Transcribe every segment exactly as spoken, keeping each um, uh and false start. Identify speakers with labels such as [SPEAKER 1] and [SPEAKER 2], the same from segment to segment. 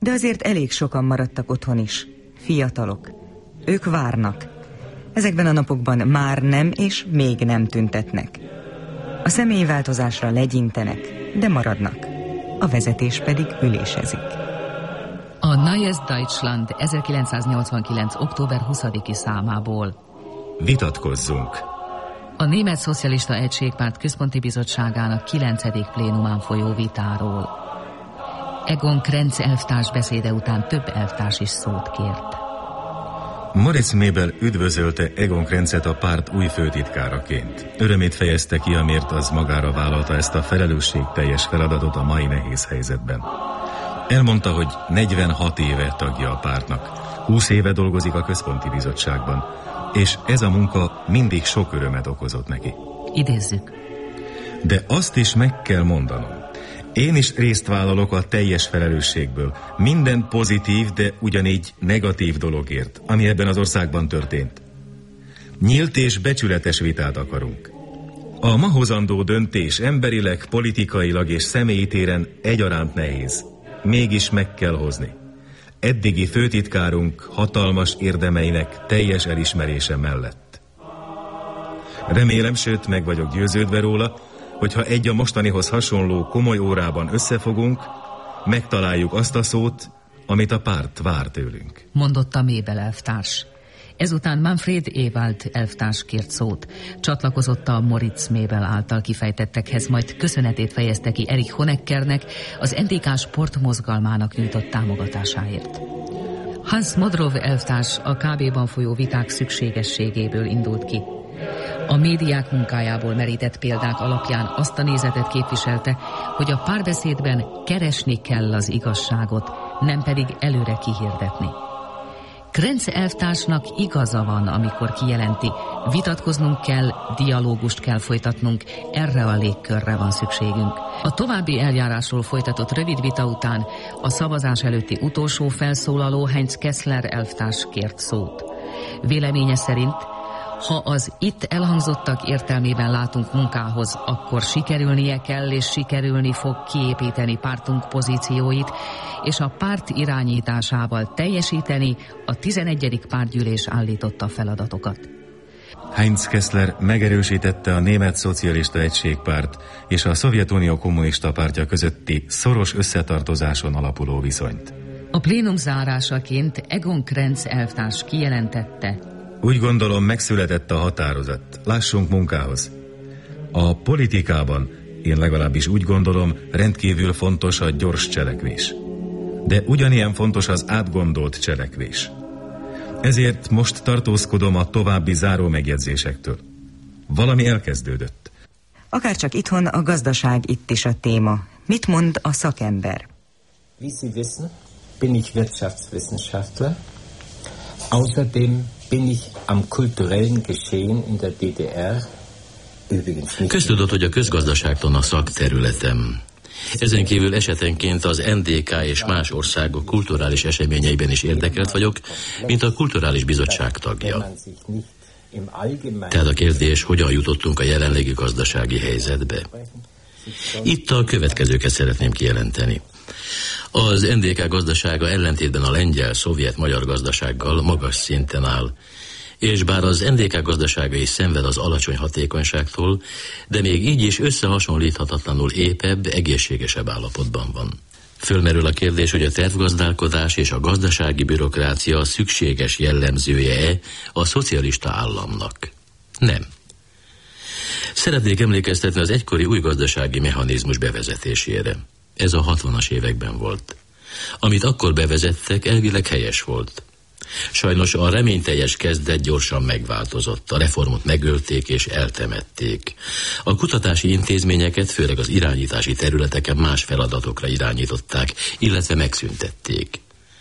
[SPEAKER 1] De azért elég sokan maradtak otthon is. Fiatalok. Ők várnak. Ezekben a napokban már nem és még nem tüntetnek. A személyi változásra legyintenek, de maradnak. A vezetés pedig ülésezik.
[SPEAKER 2] A Neues Deutschland ezerkilencszáznyolcvankilenc. október huszadiki számából.
[SPEAKER 3] Vitatkozzunk.
[SPEAKER 2] A Német Szocialista Egységpárt Központi Bizottságának kilencedik plénumán folyó vitáról. Egon Krenz elvtárs beszéde után több elvtárs is szót kért.
[SPEAKER 3] Moritz Mäbel üdvözölte Egon Krenzet a párt új főtitkáraként. Örömét fejezte ki, amért az magára vállalta ezt a felelősségteljes feladatot a mai nehéz helyzetben. Elmondta, hogy negyvenhat éve tagja a pártnak, húsz éve dolgozik a Központi Bizottságban, és ez a munka mindig sok örömet okozott neki.
[SPEAKER 2] Idézzük.
[SPEAKER 3] De azt is meg kell mondanom. Én is részt vállalok a teljes felelősségből. Minden pozitív, de ugyanígy negatív dologért, ami ebben az országban történt. Nyílt és becsületes vitát akarunk. A ma hozandó döntés emberileg, politikailag és személyi téren egyaránt nehéz. Mégis meg kell hozni. Eddigi főtitkárunk hatalmas érdemeinek teljes elismerése mellett. Remélem, sőt meg vagyok győződve róla, hogyha egy a mostanihoz hasonló komoly órában összefogunk, megtaláljuk azt a szót, amit a párt vár tőlünk.
[SPEAKER 2] Mondotta Mäbel elvtárs. Ezután Manfred Ewald elvtárs kért szót. Csatlakozott a Moritz Mäbel által kifejtettekhez, majd köszönetét fejezte ki Erich Honeckernek, az en dé ká sportmozgalmának nyújtott támogatásáért. Hans Modrow elvtárs a ká bé-ban folyó viták szükségességéből indult ki. A médiák munkájából merített példák alapján azt a nézetet képviselte, hogy a párbeszédben keresni kell az igazságot, nem pedig előre kihirdetni. Krenz elvtársnak igaza van, amikor kijelenti, vitatkoznunk kell, dialógust kell folytatnunk, erre a légkörre van szükségünk. A további eljárásról folytatott rövid vita után a szavazás előtti utolsó felszólaló Heinz Kessler elvtárs kért szót. Véleménye szerint, ha az itt elhangzottak értelmében látunk munkához, akkor sikerülnie kell és sikerülni fog kiépíteni pártunk pozícióit, és a párt irányításával teljesíteni a tizenegyedik pártgyűlés állította feladatokat.
[SPEAKER 3] Heinz Kessler megerősítette a Német Szocialista Egységpárt és a Szovjetunió Kommunista Pártja közötti szoros összetartozáson alapuló viszonyt.
[SPEAKER 2] A plénum zárásaként Egon Krenz elvtárs kijelentette:
[SPEAKER 3] úgy gondolom, megszületett a határozat. Lássunk munkához. A politikában, én legalábbis úgy gondolom, rendkívül fontos a gyors cselekvés. De ugyanilyen fontos az átgondolt cselekvés. Ezért most tartózkodom a további záró megjegyzésektől. Valami elkezdődött.
[SPEAKER 1] Akárcsak itthon, a gazdaság itt is a téma. Mit mond a szakember?
[SPEAKER 4] Wie Sie wissen, bin ich Wirtschaftswissenschaftler. Außerdem bin ich am kulturellen Geschehen in der dé dé er.
[SPEAKER 5] Köztudott, hogy a közgazdaságtan a szakterületem. Ezen kívül esetenként az en dé ká és más országok kulturális eseményeiben is érdekelt vagyok, mint a Kulturális Bizottság tagja. Tehát a kérdés, hogyan jutottunk a jelenlegi gazdasági helyzetbe. Itt a következőket szeretném kijelenteni. Az en dé ká gazdasága ellentétben a lengyel, szovjet, magyar gazdasággal magas szinten áll, és bár az en dé ká gazdasága is szenved az alacsony hatékonyságtól, de még így is összehasonlíthatatlanul épebb, egészségesebb állapotban van. Fölmerül a kérdés, hogy a tervgazdálkodás és a gazdasági bürokrácia szükséges jellemzője-e a szocialista államnak? Nem. Szeretnék emlékeztetni az egykori új gazdasági mechanizmus bevezetésére. Ez a hatvanas években volt. Amit akkor bevezettek, elvileg helyes volt. Sajnos a reményteljes kezdet gyorsan megváltozott, a reformot megölték és eltemették. A kutatási intézményeket, főleg az irányítási területeken más feladatokra irányították, illetve megszüntették.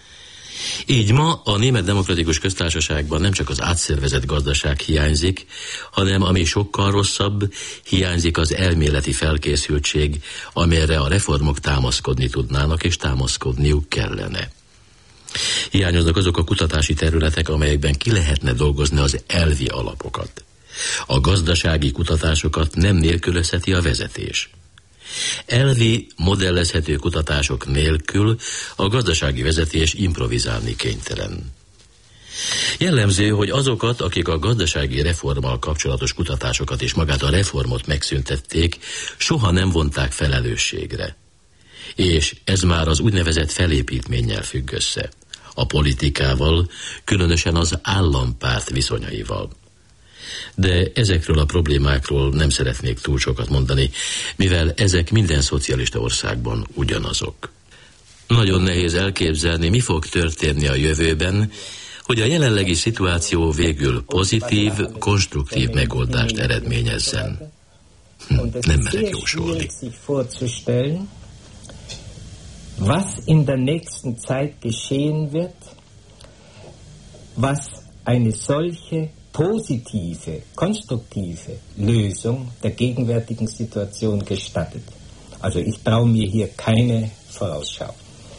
[SPEAKER 5] Így ma a Német Demokratikus Köztársaságban nem csak az átszervezett gazdaság hiányzik, hanem ami sokkal rosszabb, hiányzik az elméleti felkészültség, amelyre a reformok támaszkodni tudnának és támaszkodniuk kellene. Hiányoznak azok a kutatási területek, amelyekben ki lehetne dolgozni az elvi alapokat. A gazdasági kutatásokat nem nélkülözheti a vezetés. Elvi, modellezhető kutatások nélkül a gazdasági vezetés improvizálni kénytelen. Jellemző, hogy azokat, akik a gazdasági reformmal kapcsolatos kutatásokat és magát a reformot megszüntették, soha nem vonták felelősségre. És ez már az úgynevezett felépítménnyel függ össze. A politikával, különösen az állampárt viszonyaival. De ezekről a problémákról nem szeretnék túl sokat mondani, mivel ezek minden szocialista országban ugyanazok. Nagyon nehéz elképzelni, mi fog történni a jövőben, hogy a jelenlegi szituáció végül pozitív, konstruktív megoldást eredményezzen. Hm, nem merek jósolni.
[SPEAKER 4] Was in der nächsten Zeit geschehen wird, was eine solche positive, konstruktive Lösung der gegenwärtigen Situation gestattet. Also ich traue mir hier keine Vorausschau.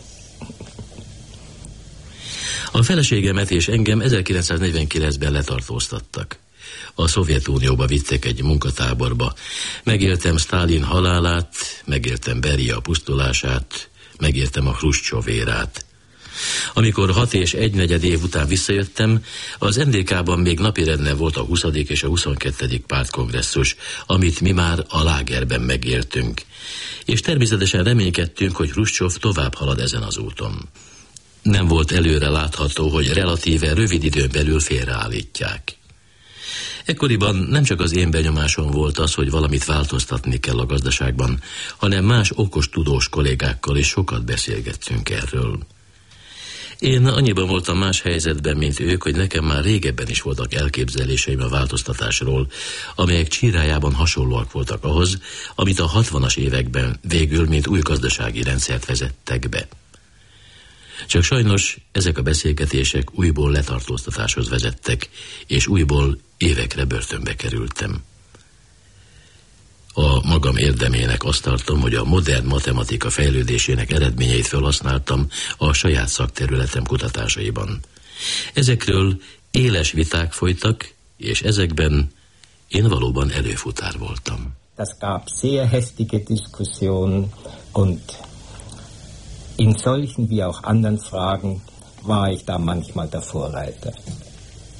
[SPEAKER 5] A feleségemet és engem ezerkilencszáznegyvenkilencben letartóztattak. A Szovjetunióba vittek egy munkatáborba. Megéltem Sztálin halálát, megéltem Beria pusztulását, megéltem a Hruscsov érát. Amikor hat és egynegyed év után visszajöttem, az en dé ká-ban még napirenden volt a huszadik és a huszonkettedik pártkongresszus, amit mi már a lágerben megéltünk. És természetesen reménykedtünk, hogy Hruscsov tovább halad ezen az úton. Nem volt előre látható, hogy relatíve rövid időn belül félreállítják. Ekkoriban nem csak az én benyomásom volt az, hogy valamit változtatni kell a gazdaságban, hanem más okos tudós kollégákkal is sokat beszélgettünk erről. Én annyiban voltam más helyzetben, mint ők, hogy nekem már régebben is voltak elképzeléseim a változtatásról, amelyek csírájában hasonlóak voltak ahhoz, amit a hatvanas években végül mint új gazdasági rendszert vezettek be. Csak sajnos ezek a beszélgetések újból letartóztatáshoz vezettek, és újból évekre börtönbe kerültem. A magam érdemének azt tartom, hogy a modern matematika fejlődésének eredményeit felhasználtam a saját szakterületem kutatásaiban. Ezekről éles viták folytak, és ezekben én valóban előfutár voltam.
[SPEAKER 4] Das gab sehr heftige Diskussionen und in solchen wie auch anderen Fragen war ich da manchmal der Vorreiter.